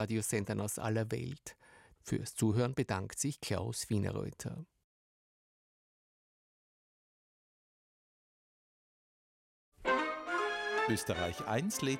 Radiosendern aus aller Welt. Fürs Zuhören bedankt sich Klaus Wienerreuter. Österreich 1 lädt